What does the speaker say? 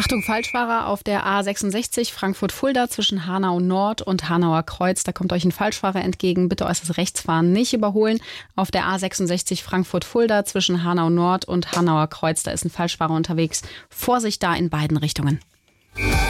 Achtung, Falschfahrer auf der A66 Frankfurt-Fulda zwischen Hanau Nord und Hanauer Kreuz. Da kommt euch ein Falschfahrer entgegen. Bitte äußerst rechts fahren, nicht überholen. Auf der A66 Frankfurt-Fulda zwischen Hanau Nord und Hanauer Kreuz. Da ist ein Falschfahrer unterwegs. Vorsicht da in beiden Richtungen.